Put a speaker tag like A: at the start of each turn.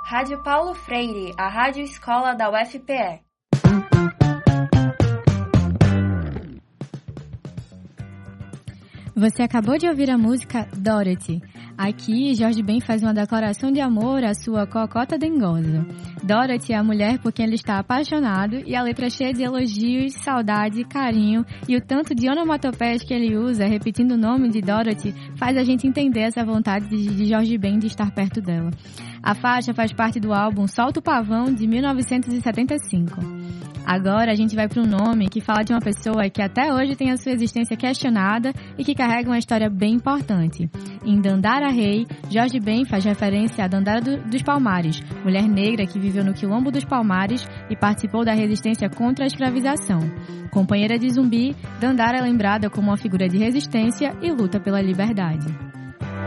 A: Rádio Paulo Freire, a rádio escola da UFPE.
B: Você acabou de ouvir a música Dorothy. Aqui, Jorge Ben faz uma declaração de amor à sua cocota dengosa. Dorothy é a mulher por quem ele está apaixonado e a letra é cheia de elogios, saudade, carinho e o tanto de onomatopeias que ele usa repetindo o nome de Dorothy faz a gente entender essa vontade de Jorge Ben de estar perto dela. A faixa faz parte do álbum Solta o Pavão, de 1975. Agora a gente vai para um nome que fala de uma pessoa que até hoje tem a sua existência questionada e que carrega uma história bem importante. Em Dandara Rei, Jorge Ben faz referência a Dandara dos Palmares, mulher negra que viveu no Quilombo dos Palmares e participou da resistência contra a escravização. Companheira de Zumbi, Dandara é lembrada como uma figura de resistência e luta pela liberdade.